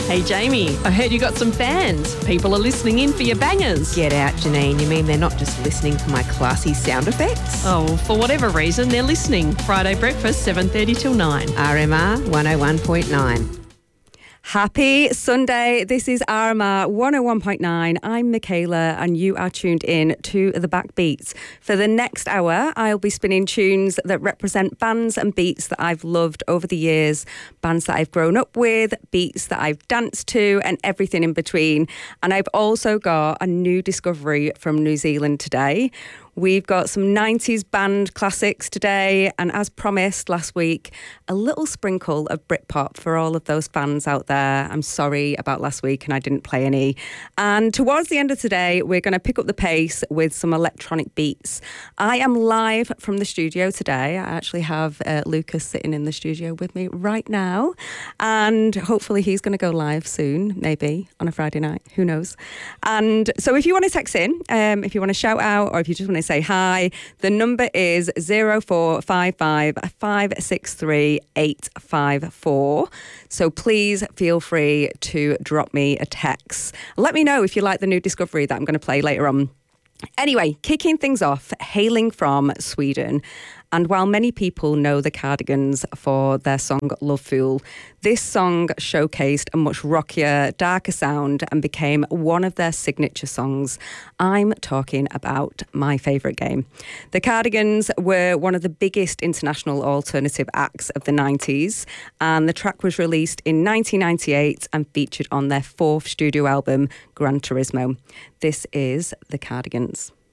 Hey Jamie, I heard you got some fans. People are listening in for your bangers. Get out, Janine. You mean they're not just listening for my classy sound effects? Oh, for whatever reason, they're listening. Friday breakfast, 7:30 till 9. RMR 101.9. Happy Sunday. This is RMR 101.9. I'm Michaela and you are tuned in to The Backbeats. For the next hour, I'll be spinning tunes that represent bands and beats that I've loved over the years, bands that I've grown up with, beats that I've danced to and everything in between. And I've also got a new discovery from New Zealand today. We've got some 90s band classics today, and as promised last week, a little sprinkle of Britpop for all of those fans out there. I'm sorry about last week and I didn't play any. And towards the end of today, we're going to pick up the pace with some electronic beats. I am live from the studio today. I actually have Lucas sitting in the studio with me right now, and hopefully he's going to go live soon, maybe on a Friday night, who knows. And so if you want to text in, if you want to shout out, or if you just want to say hi, the number is 0455 563 854. So please feel free to drop me a text. Let me know if you like the new discovery that I'm going to play later on. Anyway, kicking things off, hailing from Sweden. And while many people know the Cardigans for their song Love Fool, this song showcased a much rockier, darker sound and became one of their signature songs. I'm talking about My Favourite Game. The Cardigans were one of the biggest international alternative acts of the 90s, and the track was released in 1998 and featured on their fourth studio album, Gran Turismo. This is the Cardigans.